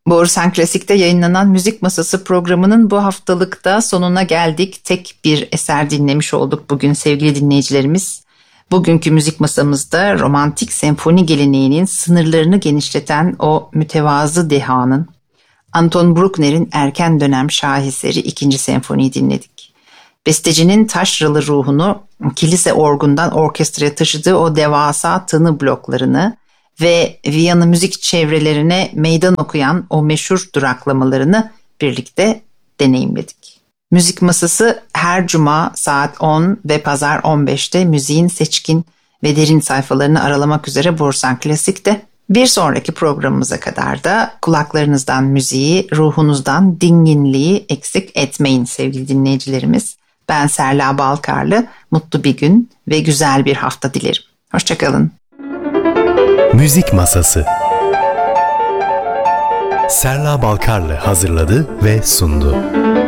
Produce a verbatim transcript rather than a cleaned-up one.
Borusan Klasik'te yayınlanan Müzik Masası programının bu haftalıkta sonuna geldik. Tek bir eser dinlemiş olduk bugün sevgili dinleyicilerimiz. Bugünkü müzik masamızda romantik senfoni geleneğinin sınırlarını genişleten o mütevazı dehanın, Anton Bruckner'in erken dönem şaheseri ikinci senfoniyi dinledik. Bestecinin taşralı ruhunu kilise orgundan orkestraya taşıdığı o devasa tını bloklarını ve Viyana müzik çevrelerine meydan okuyan o meşhur duraklamalarını birlikte deneyimledik. Müzik Masası her cuma saat on ve pazar on beşte müziğin seçkin ve derin sayfalarını aralamak üzere Borusan Klasik'te. Bir sonraki programımıza kadar da kulaklarınızdan müziği, ruhunuzdan dinginliği eksik etmeyin sevgili dinleyicilerimiz. Ben Serla Balkarlı, mutlu bir gün ve güzel bir hafta dilerim. Hoşçakalın. Müzik Masası Serla Balkarlı hazırladı ve sundu.